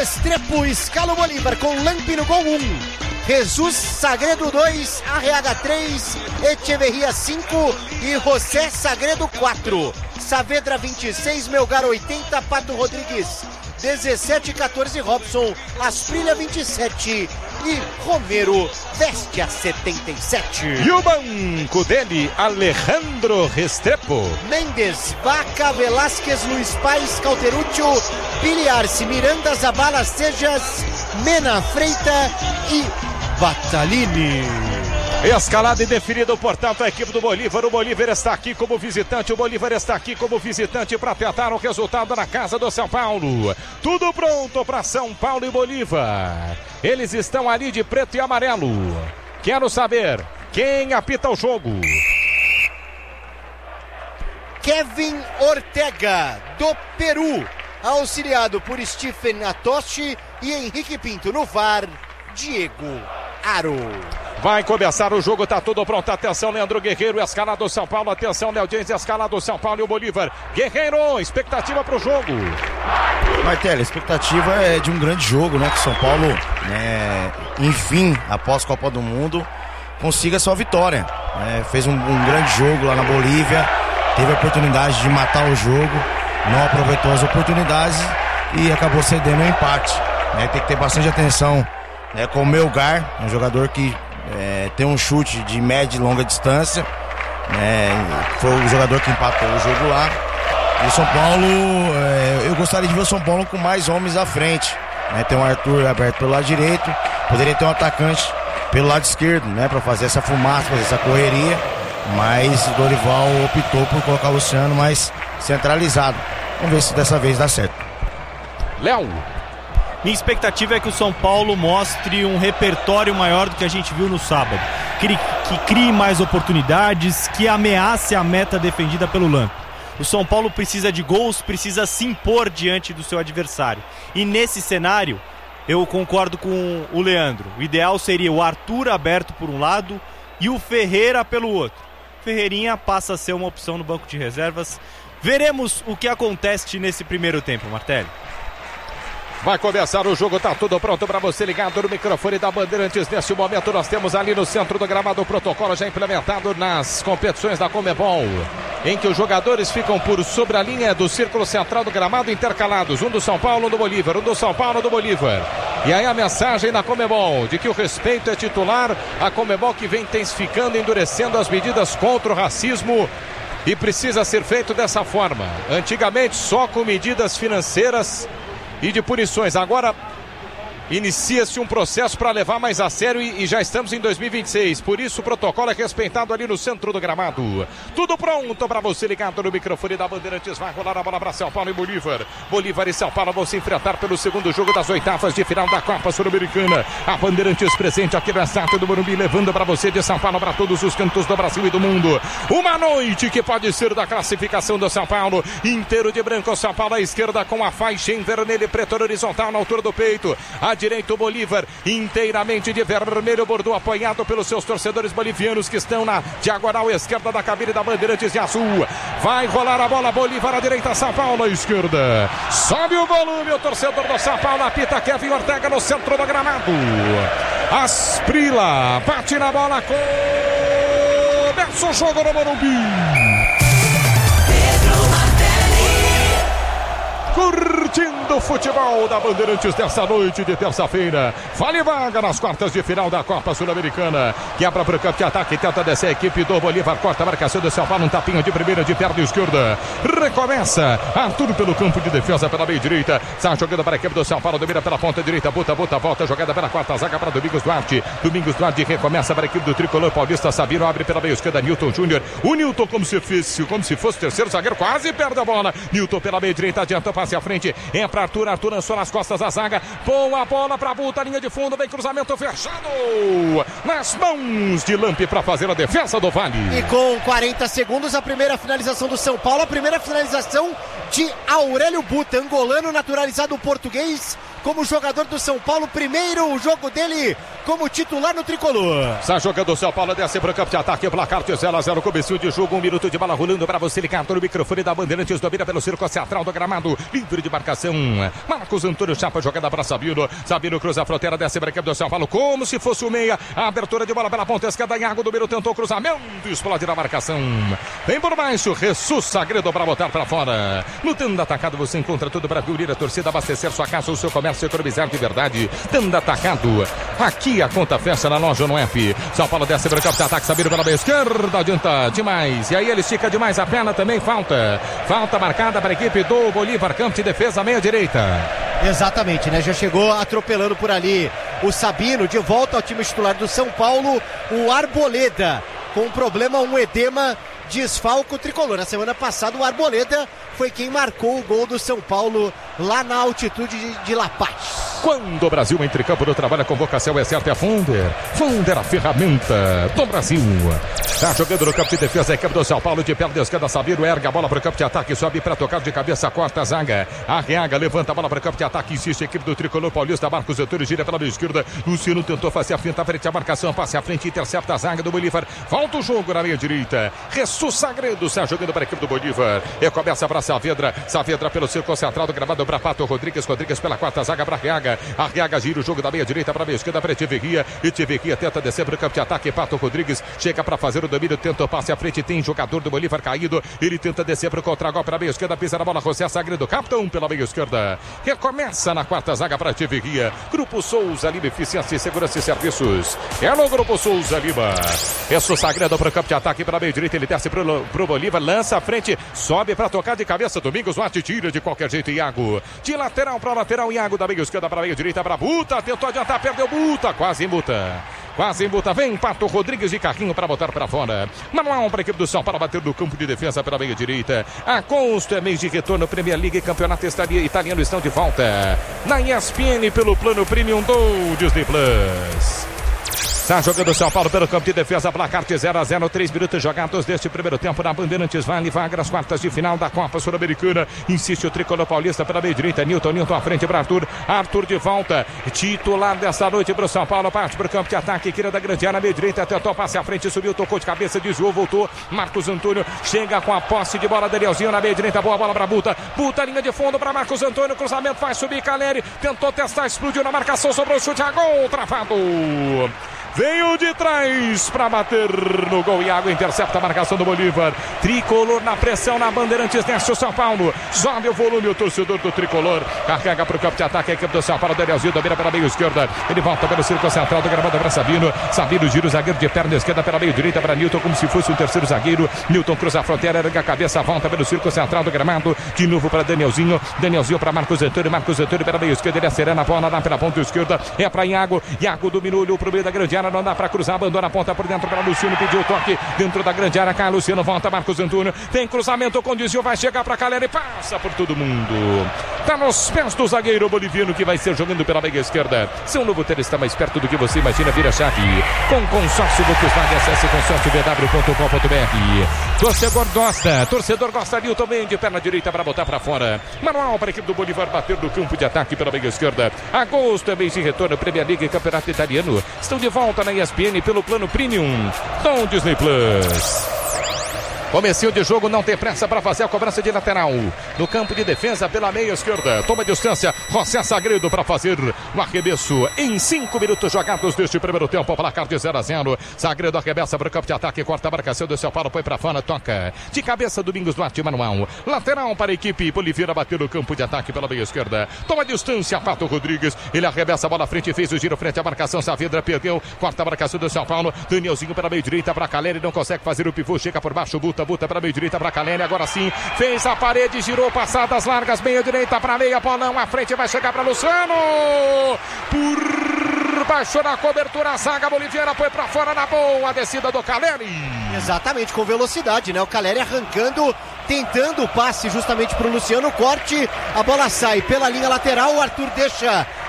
Restrepo escala o Bolívar com Lampi no gol 1. Jesus Sagredo 2, Arriaga 3, Echeverria 5 e José Sagredo 4. Saavedra 26, Melgar 80, Pato Rodrigues 17, 14 Robson, Asprilha 27 e Romero veste a 77. E o banco dele, Alejandro Restrepo. Mendes, Vaca, Velasquez, Luiz Pais, Cauteruccio, Billy Arce, Miranda, Zabala, Sejas, Mena, Freita e Batalini. Escalado e definido, portanto, a equipe do Bolívar. O Bolívar está aqui como visitante. O Bolívar está aqui como visitante para tentar o resultado na casa do São Paulo. Tudo pronto para São Paulo e Bolívar. Eles estão ali de preto e amarelo. Quero saber quem apita o jogo. Kevin Ortega, do Peru, auxiliado por Stephen Atoshi e Henrique Pinto. No VAR, Diego Aro. Vai começar o jogo, tá tudo pronto. Atenção, Leandro Guerreiro, escalado do São Paulo. Atenção, Léo James, escalado do São Paulo e o Bolívar. Guerreiro, expectativa pro jogo. Martelo, a expectativa é de um grande jogo, né? Que São Paulo, enfim, após a Copa do Mundo, consiga sua vitória. Fez um grande jogo lá na Bolívia, teve a oportunidade de matar o jogo, não aproveitou as oportunidades e acabou cedendo um empate. Tem que ter bastante atenção com o Melgar, um jogador que tem um chute de média e longa distância. Foi o jogador que empatou o jogo lá. E o São Paulo, eu gostaria de ver o São Paulo com mais homens à frente. Tem um Arthur aberto pelo lado direito, poderia ter um atacante pelo lado esquerdo, para fazer essa fumaça, fazer essa correria. Mas o Dorival optou por colocar o Luciano mais centralizado. Vamos ver se dessa vez dá certo. Léo. Minha expectativa é que o São Paulo mostre um repertório maior do que a gente viu no sábado. Que crie mais oportunidades, que ameace a meta defendida pelo Lampi. O São Paulo precisa de gols, precisa se impor diante do seu adversário. E nesse cenário, eu concordo com o Leandro. O ideal seria o Arthur aberto por um lado e o Ferreira pelo outro. Ferreirinha passa a ser uma opção no banco de reservas. Veremos o que acontece nesse primeiro tempo, Martelli. Vai começar o jogo, tá tudo pronto para você ligado no microfone da Bandeirantes. Nesse momento nós temos ali no centro do gramado o protocolo já implementado nas competições da Conmebol, em que os jogadores ficam por sobre a linha do círculo central do gramado intercalados, um do São Paulo, um do Bolívar, um do São Paulo, um do Bolívar. E aí a mensagem da Conmebol de que o respeito é titular, a Conmebol que vem intensificando, endurecendo as medidas contra o racismo. E precisa ser feito dessa forma. Antigamente só com medidas financeiras e de punições. Agora inicia-se um processo para levar mais a sério e já estamos em 2026. Por isso o protocolo é respeitado ali no centro do gramado. Tudo pronto para você ligado no microfone da Bandeirantes. Vai rolar a bola para São Paulo e Bolívar. Bolívar e São Paulo vão se enfrentar pelo segundo jogo das oitavas de final da Copa Sul-Americana. A Bandeirantes presente aqui no estádio do Morumbi, levando para você de São Paulo para todos os cantos do Brasil e do mundo. Uma noite que pode ser da classificação do São Paulo. Inteiro de branco, São Paulo à esquerda com a faixa em vermelho e preto horizontal na altura do peito. A direito o Bolívar, inteiramente de vermelho, bordô apoiado pelos seus torcedores bolivianos que estão na diagonal esquerda da cabine da Bandeirantes de azul. Vai rolar a bola, Bolívar à direita, São Paulo à esquerda. Sobe o volume, o torcedor do São Paulo apita Kevin Ortega no centro do gramado. Asprila bate na bola, começa o jogo no Morumbi. Curtindo o futebol da Bandeirantes dessa noite de terça-feira. Vale vaga nas quartas de final da Copa Sul-Americana. Quebra para o campo de ataque, tenta descer a equipe do Bolívar. Corta a marcação do São Paulo, um tapinho de primeira de perna esquerda. Recomeça. Arthur pelo campo de defesa pela meia direita. Sai jogando para a equipe do São Paulo, domina pela ponta direita. Buta, volta, jogada pela quarta zaga para Domingos Duarte. Domingos Duarte recomeça para a equipe do Tricolor Paulista. Sabino abre pela meia esquerda, Newton Júnior. O Newton como se fosse terceiro zagueiro, quase perde a bola. Newton pela meia direita, adianta, passe à frente. É para Arthur lançou nas costas da zaga. Boa bola para Buta, linha de fundo, vem cruzamento fechado. Nas mãos de Lampi para fazer a defesa do Vale. E com 40 segundos, a primeira finalização do São Paulo, a primeira finalização de Aurélio Buta, angolano naturalizado português, como jogador do São Paulo, primeiro jogo dele como titular no tricolor. Está jogando o São Paulo, desce para o campo de ataque, placar de 0-0, começo de jogo, 1 minuto de bola rolando para você ligado no microfone da Bandeirantes, domina pelo círculo central do gramado, livre de marcação, Marcos Antônio chapa, jogada para Sabino, Sabino cruza a fronteira, desce para o campo do São Paulo, como se fosse o meia, a abertura de bola pela ponta esquerda, Iago do Miro tentou cruzamento, explode na marcação, vem por baixo, Jesus Sagredo para botar para fora, no Tanda Atacado você encontra tudo para reunir a torcida, abastecer sua casa, o seu comércio, economizar de verdade, Tanda Atacado, aqui a conta fecha na loja no F. São Paulo desce para o campo de ataque, Sabino pela meia esquerda, adianta demais. E aí ele estica demais a perna, também falta. Falta marcada para a equipe do Bolívar, campo de defesa, meia direita. Exatamente, né? Já chegou atropelando por ali o Sabino, de volta ao time titular do São Paulo, o Arboleda, com um problema, um edema, desfalca o tricolor. Na semana passada o Arboleda foi quem marcou o gol do São Paulo lá na altitude de La Paz. Quando o Brasil entra em campo no trabalho, a convocação é certa, é Funder. Funder, a ferramenta do Brasil. Está jogando no campo de defesa, é campo do São Paulo, de perna esquerda, Sabino erga a bola para o campo de ataque, sobe para tocar de cabeça, corta a zaga. Arreaga, levanta a bola para o campo de ataque, insiste a equipe do tricolor paulista, Marcos Antônio gira pela meia esquerda, Luciano tentou fazer a finta frente à marcação, passe à frente, intercepta a zaga do Bolívar, volta o jogo na meia direita. Jesus Sagredo está jogando para a equipe do Bolívar, e começa para Saavedra, Saavedra pelo círculo central do gramado para Pato Rodrigues, Rodrigues pela quarta zaga para Arreaga, Arreaga gira o jogo da meia direita para a meia esquerda para Echeverria, Echeverria tenta descer para o campo de ataque, Pato Rodrigues chega para fazer o domínio, tenta o passe à frente, tem jogador do Bolívar caído, ele tenta descer para o contra-gol para a meia esquerda, pisa na bola, José Sagredo, capitão pela meia esquerda, recomeça na quarta zaga para Echeverria, Grupo Souza Lima, Eficiência e Segurança e Serviços, é no Grupo Souza Lima, Jesus Sagredo para o campo de ataque para a meia direita, ele desce para o Bolívar, lança à frente, sobe para tocar de cabeça, Domingos Duarte tira de qualquer jeito, Iago, de lateral para lateral, Iago da meia esquerda para a meia direita, para Buta, tentou adiantar, perdeu Buta, quase em Buta, vem Pato Rodrigues de carrinho para botar para fora. Manual para a equipe do São Paulo bater no campo de defesa pela meia direita. A Consto é mês de retorno, Premier League e Campeonato Italiano estão de volta. Na ESPN pelo plano Premium do Disney Plus. Está jogando o São Paulo pelo campo de defesa, placar de 0-0, 3 minutos jogados deste primeiro tempo na Bandeirantes, vale vaga às quartas de final da Copa Sul-Americana, insiste o tricolor paulista pela meia direita, Nilton à frente para Arthur de volta, titular desta noite para o São Paulo, parte para o campo de ataque, queira da grande área, meia direita, tentou passe à frente, subiu, tocou de cabeça, desviou, voltou, Marcos Antônio chega com a posse de bola, Danielzinho na meia direita, boa bola para Buta, linha de fundo para Marcos Antônio, cruzamento, vai subir, Caleri, tentou testar, explodiu na marcação, sobrou o chute a gol, travado. Veio de trás para bater no gol. Iago intercepta a marcação do Bolívar. Tricolor na pressão na Bandeirantes neste São Paulo. Sobe o volume o torcedor do Tricolor. Carrega para o campo de ataque a equipe do São Paulo. Danielzinho domina pela meia esquerda. Ele volta pelo círculo central do gramado para Sabino. Sabino gira o zagueiro de perna esquerda pela meia direita para Nilton, como se fosse o terceiro zagueiro. Nilton cruza a fronteira, erga a cabeça, volta pelo círculo central do gramado. De novo para Danielzinho. Danielzinho para Marcos Antônio. Marcos Antônio pela meia esquerda. Ele acelera a bola, dá pela ponta esquerda. É para Iago. Iago dominou, olhou para o meio da grande área. Não dá para cruzar, abandona a ponta por dentro para Luciano, pediu o toque dentro da grande área, cai Luciano, volta Marcos Antônio, tem cruzamento com desvio, vai chegar para Caleri, passa por todo mundo, tá nos pés do zagueiro boliviano que vai ser jogando pela meia esquerda. Seu novo ter está mais perto do que você imagina, vira chave com consórcio Volkswagen, acesse consórciovw.com.br. Torcedor gosta Nilton também de perna direita para botar para fora, manual para a equipe do Bolívar bater no campo de ataque pela meia esquerda. Agosto é mês de retorno, Premier League e Campeonato Italiano estão de volta na ESPN pelo plano Premium do Disney Plus. Comecinho de jogo, não tem pressa para fazer a cobrança de lateral. No campo de defesa pela meia esquerda. Toma distância, José Sagredo para fazer o arremesso em 5 minutos jogados deste primeiro tempo. Placar de 0-0. Sagredo arremessa para o campo de ataque, corta a marcação do São Paulo, põe para fora, toca. De cabeça, Domingos Duarte, manual. Lateral para a equipe Boliviana bater no campo de ataque pela meia esquerda. Toma distância, Pato Rodrigues. Ele arremessa a bola à frente, fez o giro frente à marcação. Saavedra perdeu, corta a marcação do São Paulo. Danielzinho pela meia direita para Caleri, não consegue fazer o pivô, chega por baixo, Buta para meia direita para Caleri, agora sim, fez a parede, girou, passadas largas, meia direita para meia, Paulão, à frente vai chegar para Luciano, por baixo na cobertura, a zaga boliviana põe para fora na boa descida do Caleri. Exatamente, com velocidade, né? O Caleri arrancando, tentando o passe justamente para o Luciano, corte, a bola sai pela linha lateral, o Arthur deixa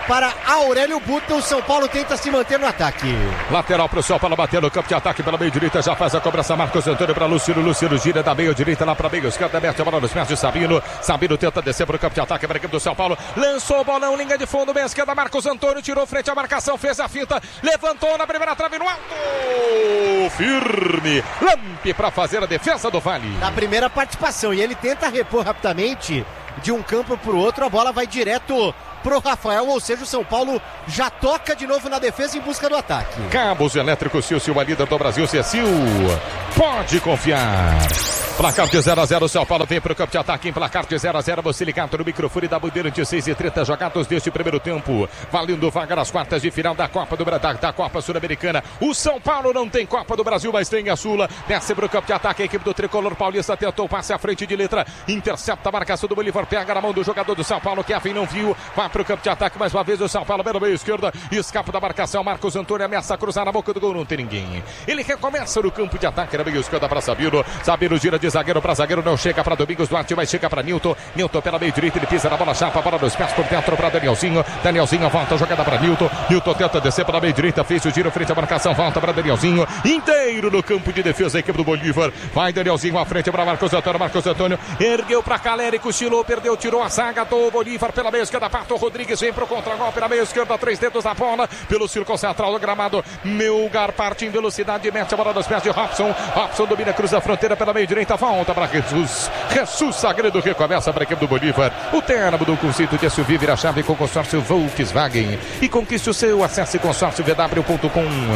para Aurélio Buta. O São Paulo tenta se manter no ataque. Lateral para o São Paulo, bater no campo de ataque pela meio direita, já faz a cobrança Marcos Antônio para Luciano gira da meio direita lá para meio esquerda, mete a bola nos pés de Sabino tenta descer para o campo de ataque para a equipe do São Paulo, lançou o bolão, linha de fundo, meia esquerda, Marcos Antônio tirou frente à marcação, fez a finta, levantou na primeira trave no alto, firme, Lampe para fazer a defesa do Vale. Na primeira participação, e ele tenta repor rapidamente de um campo para o outro, a bola vai direto pro Rafael, ou seja, o São Paulo já toca de novo na defesa em busca do ataque. Cabos elétricos Silva, líder do Brasil, Cecil, pode confiar. Placar de 0-0, o São Paulo vem para o campo de ataque em placar de 0-0, você ligado no microfone da Bandeirantes, 6:30 jogados deste primeiro tempo, valendo vaga nas quartas de final da Copa do Brasil, da Copa Sul-Americana. O São Paulo não tem Copa do Brasil, mas tem a Sula, desce para o campo de ataque, a equipe do Tricolor Paulista tentou passe à frente de letra, intercepta a marcação do Bolívar, pega na mão do jogador do São Paulo, Kevin não viu, vai para o campo de ataque mais uma vez o São Paulo, pela meia esquerda, escapa da marcação, Marcos Antônio ameaça cruzar na boca do gol, não tem ninguém. Ele recomeça no campo de ataque, na meia esquerda para Sabino gira de zagueiro para zagueiro, não chega para Domingos Duarte, mas chega para Nilton pela meio direita, ele pisa na bola, chapa, bola nos pés por dentro para Danielzinho volta, jogada para Nilton tenta descer pela meio direita, fez o giro frente à marcação, volta para Danielzinho, inteiro no campo de defesa, a equipe do Bolívar, vai Danielzinho à frente para Marcos Antônio, ergueu para Caleri, cochilou, perdeu, tirou a zaga do Bolívar pela meia esquerda, Pato Rodrigues vem pro contra-golpe na meia esquerda, 3 dedos na bola, pelo círculo central do gramado, Melgar parte em velocidade, mete a bola nos pés de Robson domina, cruza a fronteira pela meia direita, volta para Jesus Sagredo, recomeça para a equipe do Bolívar, o término do conceito de SUV vira chave com consórcio Volkswagen e conquiste o seu, acesse consórciovw.com.br.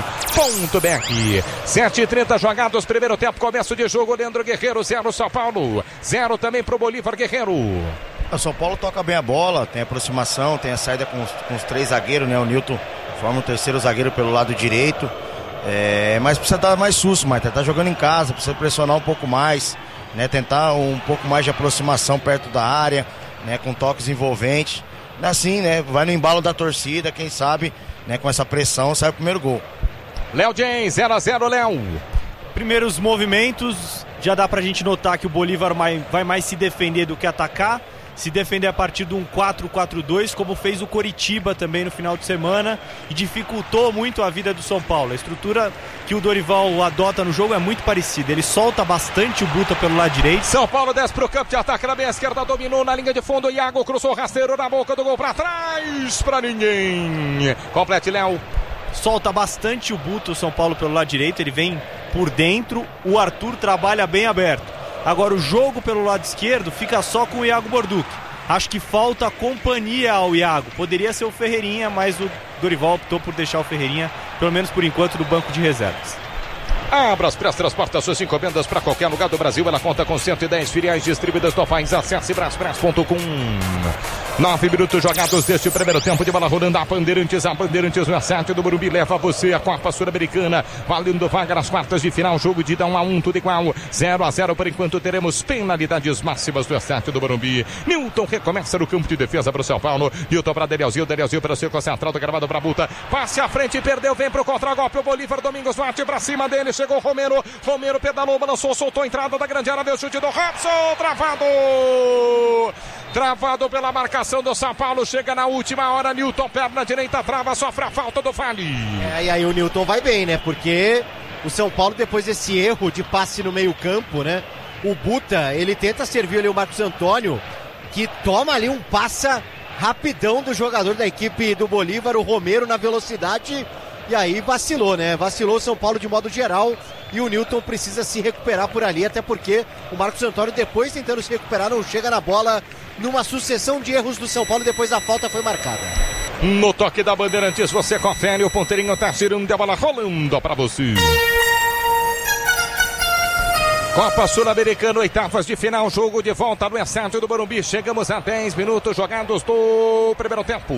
7:30 jogados, primeiro tempo, começo de jogo, Leandro Guerreiro, 0 São Paulo, 0 também pro Bolívar. Guerreiro. O São Paulo toca bem a bola, tem aproximação, tem a saída com os 3 zagueiros, né? O Nilton forma o terceiro zagueiro pelo lado direito, mas precisa dar mais susto, mas tá jogando em casa, precisa pressionar um pouco mais, né? Tentar um pouco mais de aproximação perto da área, né? Com toques envolventes, assim, né? Vai no embalo da torcida, quem sabe, né? Com essa pressão sai o primeiro gol. Léo James, 0-0, Léo. Primeiros movimentos, já dá pra gente notar que o Bolívar vai mais se defender do que atacar, se defender a partir de um 4-4-2, como fez o Coritiba também no final de semana, e dificultou muito a vida do São Paulo. A estrutura que o Dorival adota no jogo é muito parecida, ele solta bastante o Buta pelo lado direito. São Paulo desce pro campo de ataque na meia esquerda, dominou na linha de fundo, Iago cruzou rasteiro na boca do gol, pra trás, pra ninguém. Complete, Léo. Solta bastante o Buta, o São Paulo pelo lado direito, ele vem por dentro, o Arthur trabalha bem aberto. Agora o jogo pelo lado esquerdo fica só com o Iago Borduc. Acho que falta companhia ao Iago. Poderia ser o Ferreirinha, mas o Dorival optou por deixar o Ferreirinha, pelo menos por enquanto, no banco de reservas. Abras Press transporta suas encomendas para qualquer lugar do Brasil. Ela conta com 110 filiais distribuídas no país. Acesse braspress.com. 9 minutos jogados deste primeiro tempo de bola rolando. A Bandeirantes no assalto do Morumbi leva você a Copa Sul-Americana, valendo vaga nas quartas de final. Jogo de ida 1-1, tudo igual, 0-0 por enquanto. Teremos penalidades máximas do assalto do Morumbi. Nilton recomeça no campo de defesa para o São Paulo. Nilton para Danielzinho para o círculo central do gramado para Buta. Passe à frente, perdeu, vem para o contra-golpe. O Bolívar, Domingos Duarte para cima dele. Chegou Romero pedalou, balançou, soltou a entrada da grande área, veio o chute do Robson, travado pela marcação do São Paulo, chega na última hora, Nilton, perna direita, trava, sofre a falta do Vale. E aí o Nilton vai bem, né, porque o São Paulo, depois desse erro de passe no meio campo, né, o Buta, ele tenta servir ali o Marcos Antônio, que toma ali um passa rapidão do jogador da equipe do Bolívar, o Romero na velocidade. E aí vacilou, né? Vacilou o São Paulo de modo geral e o Nilton precisa se recuperar por ali, até porque o Marcos Antônio, depois tentando se recuperar, não chega na bola, numa sucessão de erros do São Paulo, depois a falta foi marcada. No toque da Bandeirantes, você confere, o ponteirinho tá girando, a bola rolando pra você. Copa Sul-Americana, oitavas de final, jogo de volta no estádio do Morumbi. Chegamos a 10 minutos jogados do primeiro tempo.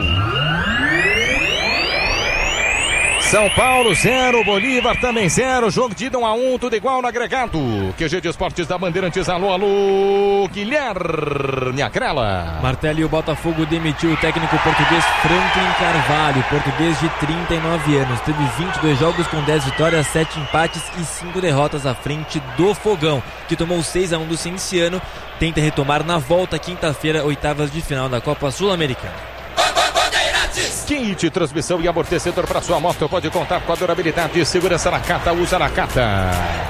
São Paulo 0, Bolívar também 0, jogo de ida 1-1, tudo igual no agregado. QG de Esportes da Bandeirantes, alô, Guilherme Acrela. Martelli, o Botafogo demitiu o técnico português Franklin Carvalho, português de 39 anos. Teve 22 jogos com 10 vitórias, 7 empates e 5 derrotas à frente do Fogão, que tomou 6-1 do Cienciano. Tenta retomar na volta quinta-feira, oitavas de final da Copa Sul-Americana. Kit, transmissão e amortecedor para sua moto. Pode contar com a durabilidade e segurança Nakata. Usa Nakata.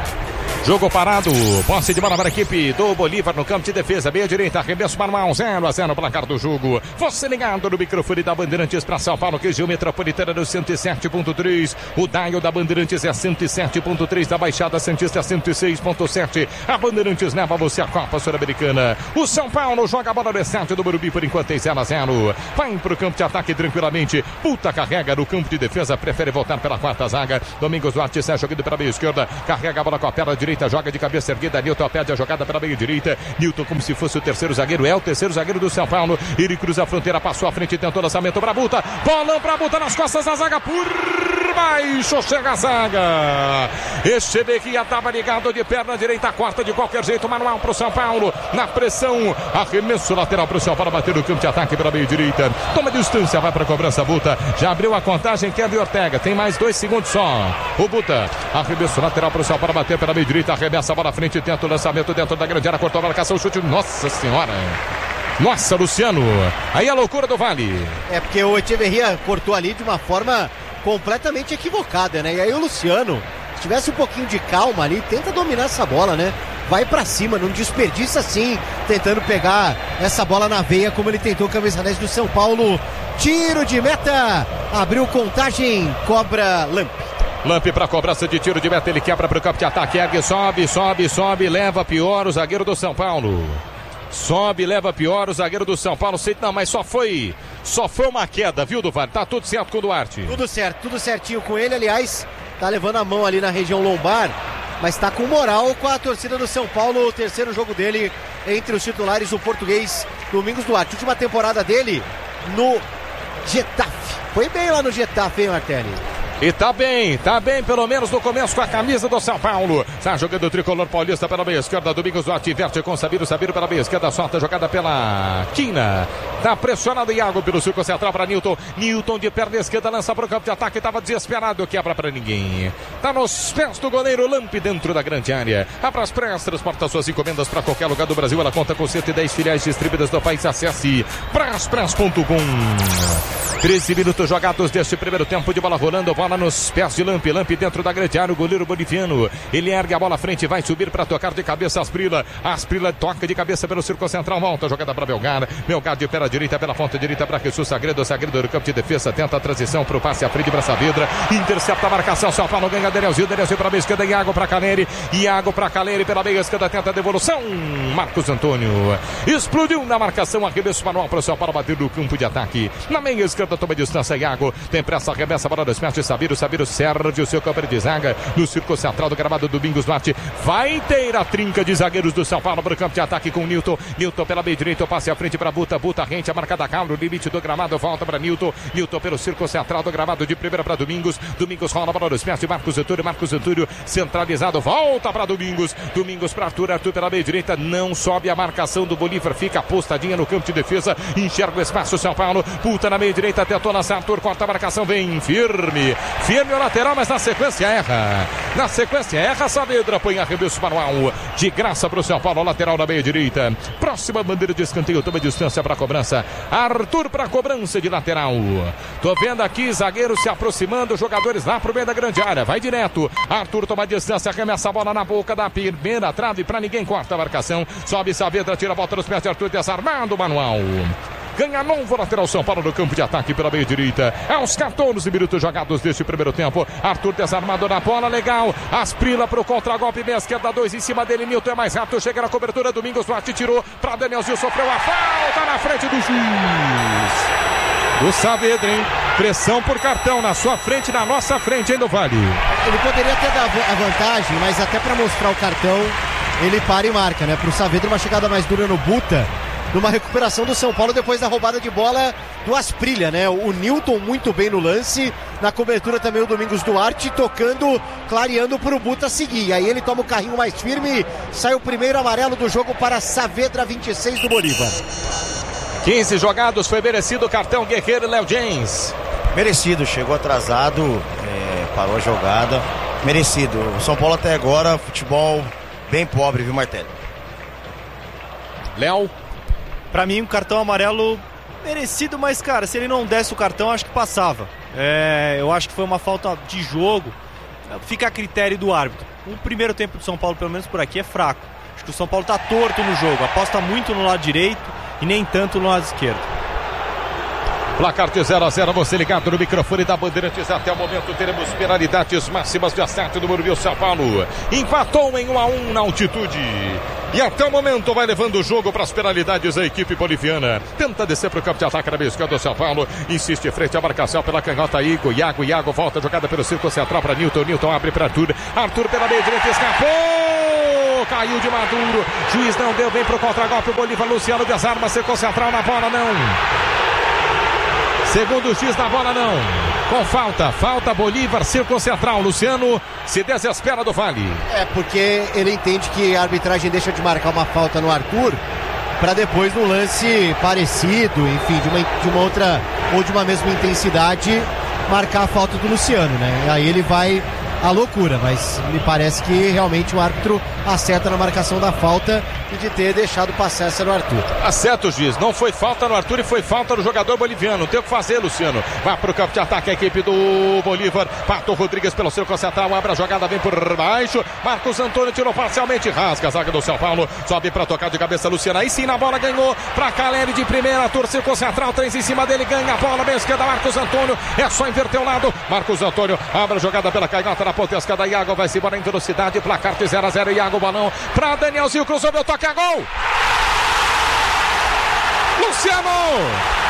Jogo parado, posse de bola para a equipe do Bolívar no campo de defesa, meia direita, arremesso manual, 0-0 placar do jogo. Você ligado no microfone da Bandeirantes para São Paulo, região metropolitana no 107.3. O dial da Bandeirantes é 107.3, da Baixada Santista 106.7. A Bandeirantes leva você à Copa Sul-Americana. O São Paulo joga a bola no estádio do Morumbi por enquanto em 0-0. Vai para o campo de ataque tranquilamente. Puta carrega no campo de defesa, prefere voltar pela quarta zaga. Domingos Duarte sai jogando pela meia esquerda, carrega a bola com a perna direita. Joga de cabeça erguida, Nilton pede a jogada pela meia direita. Nilton como se fosse o terceiro zagueiro, é o terceiro zagueiro do São Paulo. Ele cruza a fronteira, passou à frente, tentou lançamento para Buta. Bolão para Buta nas costas da zaga, por baixo chega a zaga. Echeverria estava ligado de perna direita, corta de qualquer jeito, manual para o São Paulo. Na pressão, arremesso lateral para o São Paulo bater no campo de ataque pela meia direita. Toma distância, vai para a cobrança, Buta. Já abriu a contagem, Kevin Ortega. Tem mais 2 segundos só. O Buta, arremesso lateral para o São Paulo bater pela meia direita. Arremessa a bola à frente, tenta o lançamento dentro da grande área, cortou a marcação, chute, nossa senhora. Nossa, Luciano, aí a loucura do Vale. É porque o Echeverria cortou ali de uma forma completamente equivocada, né? E aí o Luciano, se tivesse um pouquinho de calma ali, tenta dominar essa bola, né? Vai pra cima, não desperdiça assim, tentando pegar essa bola na veia, como ele tentou, camisa 10 do São Paulo. Tiro de meta, abriu contagem, cobra Lamp. Lamp para cobrança de tiro de meta, ele quebra para o campo de ataque, ergue, sobe, leva pior o zagueiro do São Paulo. Sobe, leva pior o zagueiro do São Paulo. Não, mas só foi uma queda, viu, Duvar? Tá tudo certo com o Duarte. Tudo certo, tudo certinho com ele, aliás, tá levando a mão ali na região lombar, mas tá com moral com a torcida do São Paulo, o terceiro jogo dele entre os titulares, o português Domingos Duarte. Última temporada dele no Getafe. Foi bem lá no Getafe, hein, Martelli? E tá bem, pelo menos no começo com a camisa do São Paulo. Está jogando o tricolor paulista pela meia esquerda. Domingos Duarte inverte com Sabino pela meia esquerda. Solta a jogada pela quina. Tá pressionado Iago pelo circo central para Nilton. Nilton de perna esquerda lança para o campo de ataque. Tava desesperado, quebra para ninguém. Tá nos pés do goleiro Lamp dentro da grande área. A Braspress transporta suas encomendas para qualquer lugar do Brasil. Ela conta com 110 filiais distribuídas no país. Acesse braspress.com. 13 minutos jogados deste primeiro tempo de bola rolando. Bola nos pés de Lamp. Lamp dentro da grande área. O goleiro boliviano. Ele ergue a bola à frente. Vai subir para tocar de cabeça Asprila. Asprila toca de cabeça pelo círculo central. Volta a jogada para Belgar. Belgar de pé direita, pela ponta direita para Jesus Sagredo. Sagredo do campo de defesa. Tenta a transição para o passe à frente para Saavedra. Intercepta a marcação. São Paulo ganha Danielzinho. Danielzinho para a meia esquerda. Iago para Caleri. Iago para Caleri pela meia esquerda. Tenta a devolução. Marcos Antônio. Explodiu na marcação. Arremesso manual para o São Paulo bater no campo de ataque. Na meia esquerda toma distância. Iago tem pressa. Arremessa a bola dos pés de Sabino. Sabino serve o seu campo de zaga no círculo central do gramado. Domingos Duarte vai ter a trinca de zagueiros do São Paulo para o campo de ataque com Nilton. Nilton pela meia direita. O passe à frente para Buta. Buta rente a marca da Cal no limite do gramado. Volta para Nilton. Nilton pelo círculo central do gramado de primeira para Domingos. Domingos rola a bola nos pés de Marcos Antônio. Marcos Antônio centralizado. Volta para Domingos. Domingos para Arthur. Arthur pela meia direita. Não sobe a marcação do Bolívar. Fica apostadinha no campo de defesa. Enxerga o espaço São Paulo. Buta na meia direita. Tentou lançar Arthur. Corta a marcação. Vem firme. Firme o lateral, mas na sequência erra. Na sequência erra. Saavedra põe arremesso manual. De graça para o São Paulo. Lateral na meia direita. Próxima bandeira de escanteio. Toma distância para a cobrança. Arthur para a cobrança de lateral. Tô vendo aqui zagueiro se aproximando. Jogadores lá pro meio da grande área. Vai direto. Arthur toma distância. Arremessa a bola na boca da primeira trave. Para ninguém. Corta a marcação. Sobe Saavedra. Tira a volta nos pés de Arthur. Desarmado o manual. Ganha novo lateral São Paulo no campo de ataque pela meia direita. Aos 14 minutos jogados deste primeiro tempo. Arthur desarmado na bola, legal. Asprila pro contragolpe, meia esquerda, 2 em cima dele. Nilton é mais rápido, chega na cobertura. Domingos Duarte tirou para Danielzinho, sofreu a falta na frente do juiz. Do Saavedra, hein? Pressão por cartão na sua frente, na nossa frente, hein, do Vale. Ele poderia até dar a vantagem, mas até para mostrar o cartão, ele para e marca, né? Pro Saavedra, uma chegada mais dura no Buta. Numa recuperação do São Paulo depois da roubada de bola do Asprilla, né? O Nilton muito bem no lance, na cobertura também o Domingos Duarte tocando, clareando para o Buta seguir. Aí ele toma o carrinho mais firme, sai o primeiro amarelo do jogo para Saavedra, 26 do Bolívar. 15 jogados, foi merecido o cartão Guerreiro Léo James. Merecido, chegou atrasado, parou a jogada, merecido. O São Paulo até agora, futebol bem pobre, viu, Martelli? Léo? Pra mim, um cartão amarelo Merecido, mas, cara, se ele não desse o cartão, acho que passava. Eu acho que foi uma falta de jogo. Fica a critério do árbitro. O primeiro tempo do São Paulo, pelo menos por aqui, é fraco. Acho que o São Paulo tá torto no jogo. Aposta muito no lado direito e nem tanto no lado esquerdo. Placar de 0-0, você ligado no microfone da Bandeirantes. Até o momento teremos penalidades máximas de acerto do Morumbi. São Paulo empatou em 1-1 na altitude. E até o momento vai levando o jogo para as penalidades a equipe boliviana. Tenta descer para o campo de ataque na esquerda do São Paulo. Insiste frente à marcação pela canhota Iago volta a jogada pelo círculo central para Newton abre para Arthur pela meia direita, escapou! Caiu de Maduro. Juiz não deu, vem para o contragolpe. O Bolívar, Luciano desarma, círculo central na bola, não. Segundo o X da bola, não. Com falta Bolívar, círculo central. Luciano se desespera do Vale. Porque ele entende que a arbitragem deixa de marcar uma falta no Arthur para depois no lance parecido, enfim, de uma outra ou de uma mesma intensidade marcar a falta do Luciano, né? Aí ele vai à loucura, mas me parece que realmente o árbitro acerta na marcação da falta e de ter deixado passar essa no Arthur. Acerta o juiz, não foi falta no Arthur e foi falta no jogador boliviano. Não tem o que fazer, Luciano. Vai para o campo de ataque a equipe do Bolívar. Pato Rodrigues pelo círculo central, abre a jogada, vem por baixo. Marcos Antônio tirou parcialmente, rasga a zaga do São Paulo. Sobe para tocar de cabeça, Luciano. Aí sim na bola, ganhou para Caleri de primeira. Arthur, círculo central, 3 em cima dele, ganha a bola, meia esquerda, Marcos Antônio. É só inverter o lado. Marcos Antônio abre a jogada pela canhota na ponta esquerda. Iago vai se embora em velocidade. Placar de 0-0. Iago, balão para Danielzinho, cruzou, meu toque, a gol! Luciano!